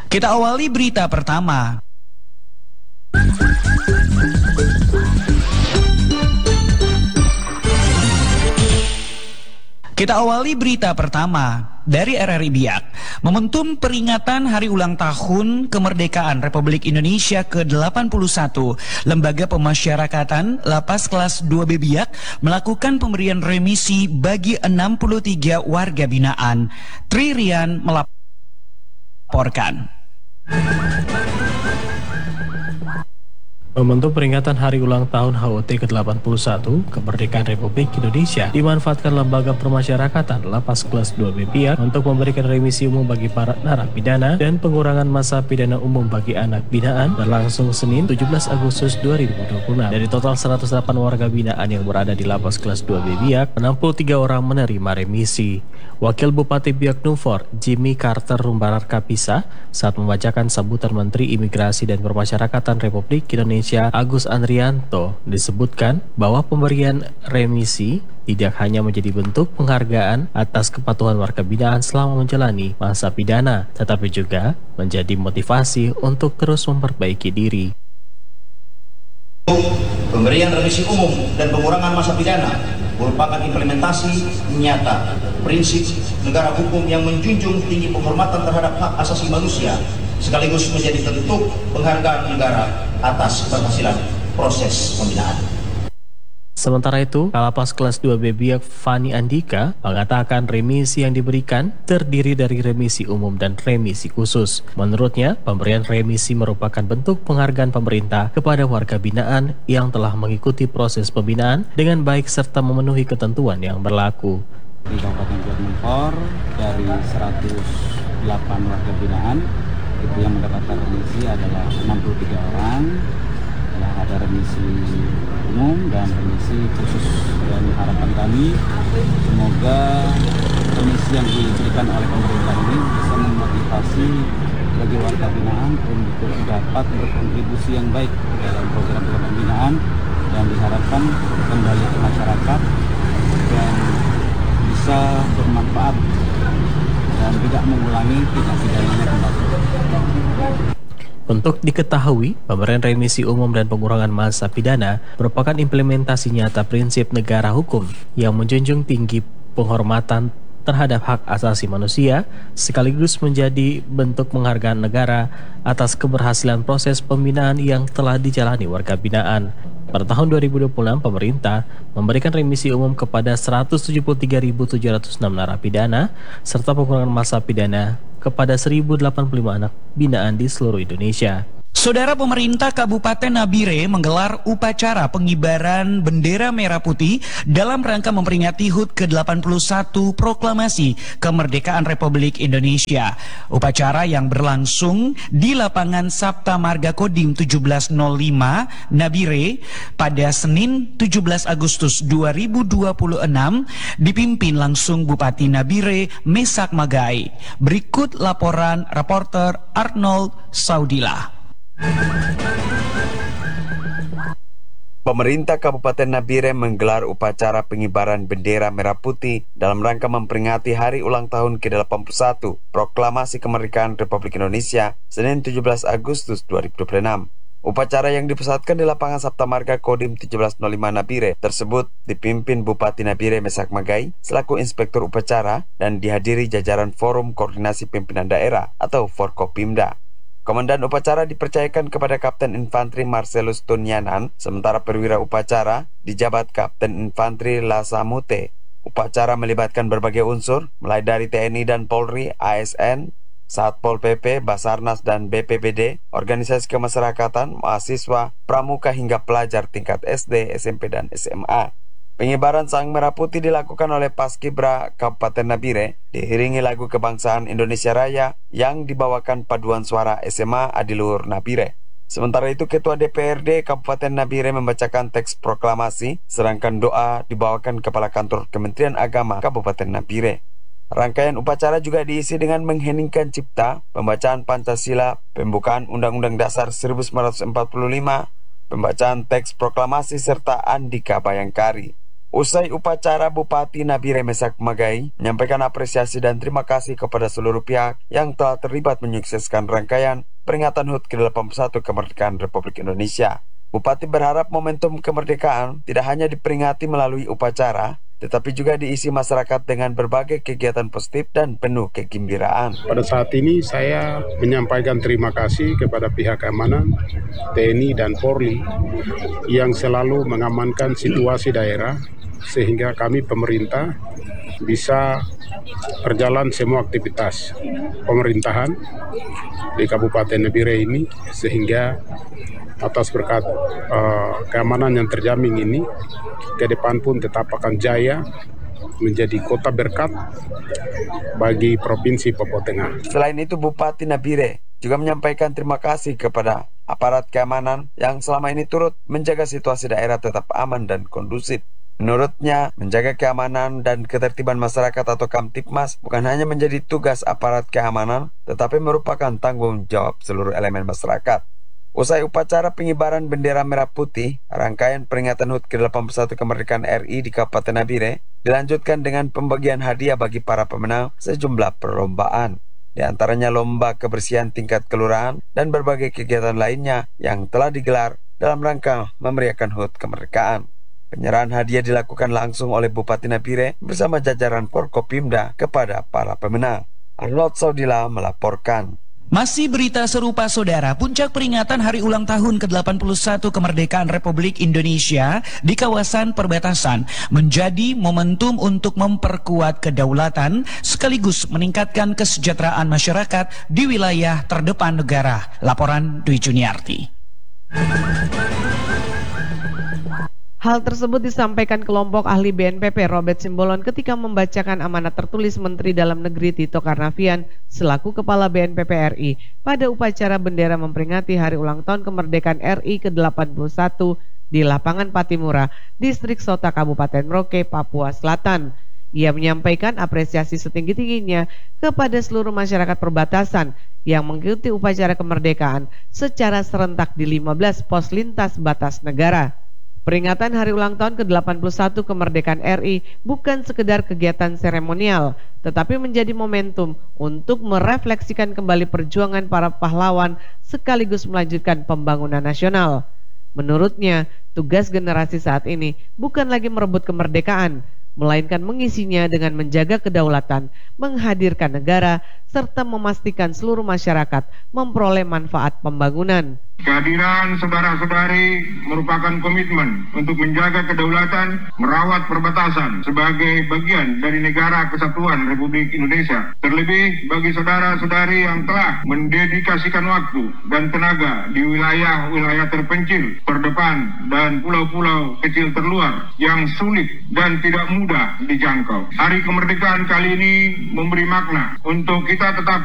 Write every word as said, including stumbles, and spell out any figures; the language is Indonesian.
Kita awali berita pertama. Kita awali berita pertama dari R R I Biak. Momentum peringatan hari ulang tahun kemerdekaan Republik Indonesia ke delapan puluh satu, Lembaga Pemasyarakatan Lapas Kelas dua B Biak melakukan pemberian remisi bagi enam puluh tiga warga binaan. Tri Rian melaporkan. Momentum peringatan hari ulang tahun H U T ke delapan puluh satu, Kemerdekaan Republik Indonesia, dimanfaatkan Lembaga Permasyarakatan Lapas Kelas dua B Biak untuk memberikan remisi umum bagi para narapidana dan pengurangan masa pidana umum bagi anak binaan berlangsung Senin tujuh belas Agustus dua ribu dua puluh enam. Dari total seratus delapan warga binaan yang berada di Lapas Kelas dua B Biak, enam puluh tiga orang menerima remisi. Wakil Bupati Biak Numfor, Jimmy Carter Rumbarar Kapisa, saat membacakan sambutan Menteri Imigrasi dan Permasyarakatan Republik Indonesia Agus Andrianto, disebutkan bahwa pemberian remisi tidak hanya menjadi bentuk penghargaan atas kepatuhan warga binaan selama menjalani masa pidana, tetapi juga menjadi motivasi untuk terus memperbaiki diri. Pemberian remisi umum dan pengurangan masa pidana merupakan implementasi nyata prinsip negara hukum yang menjunjung tinggi penghormatan terhadap hak asasi manusia, sekaligus menjadi bentuk penghargaan negara atas keberhasilan proses pembinaan. Sementara itu, Kalapas Kelas dua B Biak Fani Andika mengatakan remisi yang diberikan terdiri dari remisi umum dan remisi khusus. Menurutnya, pemberian remisi merupakan bentuk penghargaan pemerintah kepada warga binaan yang telah mengikuti proses pembinaan dengan baik serta memenuhi ketentuan yang berlaku. Di Kabupaten Biak Numfor, dari seratus delapan warga binaan itu yang mendapatkan remisi adalah enam puluh tiga orang. Ya, ada remisi umum dan remisi khusus, dan harapan kami semoga remisi yang diberikan oleh pemerintah ini bisa memotivasi bagi warga binaan untuk dapat berkontribusi yang baik dalam program-program pembinaan dan diharapkan kembali ke masyarakat dan bisa bermanfaat dan tidak mengulangi tindak pidananya kembali. Untuk diketahui, pemberian remisi umum dan pengurangan masa pidana merupakan implementasi nyata prinsip negara hukum yang menjunjung tinggi penghormatan terhadap hak asasi manusia, sekaligus menjadi bentuk penghargaan negara atas keberhasilan proses pembinaan yang telah dijalani warga binaan. Pada tahun dua ribu dua puluh enam, pemerintah memberikan remisi umum kepada seratus tujuh puluh tiga ribu tujuh ratus enam narapidana serta pengurangan masa pidana kepada seribu delapan puluh lima anak binaan di seluruh Indonesia. Saudara, pemerintah Kabupaten Nabire menggelar upacara pengibaran bendera merah putih dalam rangka memperingati H U T ke delapan puluh satu Proklamasi Kemerdekaan Republik Indonesia. Upacara yang berlangsung di lapangan Sapta Marga Kodim tujuh belas nol lima Nabire pada Senin tujuh belas Agustus dua ribu dua puluh enam dipimpin langsung Bupati Nabire Mesak Magai. Berikut laporan reporter Arnold Saudila. Pemerintah Kabupaten Nabire menggelar upacara pengibaran bendera merah putih dalam rangka memperingati hari ulang tahun ke delapan puluh satu Proklamasi Kemerdekaan Republik Indonesia Senin tujuh belas Agustus dua ribu dua puluh enam. Upacara yang dipusatkan di lapangan Sapta Marga Kodim tujuh belas nol lima Nabire tersebut dipimpin Bupati Nabire Mesak Magai selaku inspektur upacara dan dihadiri jajaran Forum Koordinasi Pimpinan Daerah atau Forkopimda. Komandan upacara dipercayakan kepada Kapten Infanteri Marcelus Tunyanan, sementara perwira upacara dijabat Kapten Infanteri Lasamute. Upacara melibatkan berbagai unsur, mulai dari T N I dan Polri, A S N, Satpol P P, Basarnas dan B P B D, organisasi kemasyarakatan, mahasiswa, pramuka hingga pelajar tingkat S D, S M P dan S M A. Pengibaran sang merah putih dilakukan oleh Paskibra Kabupaten Nabire, diiringi lagu kebangsaan Indonesia Raya yang dibawakan paduan suara S M A Adiluhur Nabire. Sementara itu, Ketua D P R D Kabupaten Nabire membacakan teks proklamasi, sedangkan doa dibawakan Kepala Kantor Kementerian Agama Kabupaten Nabire. Rangkaian upacara juga diisi dengan mengheningkan cipta, pembacaan Pancasila, pembukaan Undang-Undang Dasar seribu sembilan ratus empat puluh lima, pembacaan teks proklamasi serta Andika Bayangkari. Usai upacara, Bupati Nabire Mesak Magai menyampaikan apresiasi dan terima kasih kepada seluruh pihak yang telah terlibat menyukseskan rangkaian peringatan H U T ke delapan puluh satu kemerdekaan Republik Indonesia. Bupati berharap momentum kemerdekaan tidak hanya diperingati melalui upacara, tetapi juga diisi masyarakat dengan berbagai kegiatan positif dan penuh kegembiraan. Pada saat ini saya menyampaikan terima kasih kepada pihak keamanan, T N I dan Polri yang selalu mengamankan situasi daerah sehingga kami pemerintah bisa berjalan semua aktivitas pemerintahan di Kabupaten Nabire ini, sehingga atas berkat uh, keamanan yang terjamin ini, ke depan pun tetap akan jaya menjadi kota berkat bagi Provinsi Papua Tengah. Selain itu, Bupati Nabire juga menyampaikan terima kasih kepada aparat keamanan yang selama ini turut menjaga situasi daerah tetap aman dan kondusif. Menurutnya, menjaga keamanan dan ketertiban masyarakat atau Kamtipmas bukan hanya menjadi tugas aparat keamanan, tetapi merupakan tanggung jawab seluruh elemen masyarakat. Usai upacara pengibaran bendera merah putih, rangkaian peringatan H U T ke delapan puluh satu kemerdekaan R I di Kabupaten Nabire dilanjutkan dengan pembagian hadiah bagi para pemenang sejumlah perlombaan. Di antaranya lomba kebersihan tingkat kelurahan dan berbagai kegiatan lainnya yang telah digelar dalam rangka memeriahkan H U T kemerdekaan. Penyerahan hadiah dilakukan langsung oleh Bupati Nabire bersama jajaran Forkopimda kepada para pemenang. Arnold Saudila melaporkan. Masih berita serupa saudara, puncak peringatan hari ulang tahun ke delapan puluh satu kemerdekaan Republik Indonesia di kawasan perbatasan menjadi momentum untuk memperkuat kedaulatan sekaligus meningkatkan kesejahteraan masyarakat di wilayah terdepan negara. Laporan Dwi Juniarti. Hal tersebut disampaikan kelompok ahli B N P B Robert Simbolon ketika membacakan amanat tertulis Menteri Dalam Negeri Tito Karnavian selaku Kepala B N P B R I pada upacara bendera memperingati hari ulang tahun kemerdekaan R I ke delapan puluh satu di lapangan Patimura, Distrik Sota, Kabupaten Merauke, Papua Selatan. Ia menyampaikan apresiasi setinggi-tingginya kepada seluruh masyarakat perbatasan yang mengikuti upacara kemerdekaan secara serentak di lima belas pos lintas batas negara. Peringatan hari ulang tahun ke delapan puluh satu kemerdekaan R I bukan sekedar kegiatan seremonial, tetapi menjadi momentum untuk merefleksikan kembali perjuangan para pahlawan sekaligus melanjutkan pembangunan nasional. Menurutnya, tugas generasi saat ini bukan lagi merebut kemerdekaan, melainkan mengisinya dengan menjaga kedaulatan, menghadirkan negara, serta memastikan seluruh masyarakat memperoleh manfaat pembangunan. Kehadiran saudara-saudari merupakan komitmen untuk menjaga kedaulatan, merawat perbatasan sebagai bagian dari negara kesatuan Republik Indonesia. Terlebih bagi saudara-saudari yang telah mendedikasikan waktu dan tenaga di wilayah-wilayah terpencil, terdepan, dan pulau-pulau kecil terluar yang sulit dan tidak mudah dijangkau. Hari kemerdekaan kali ini memberi makna untuk kita tetap